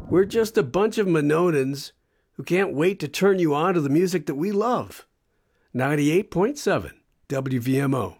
We're just a bunch of Monodans who can't wait to turn you on to the music that we love. 98.7 WVMO.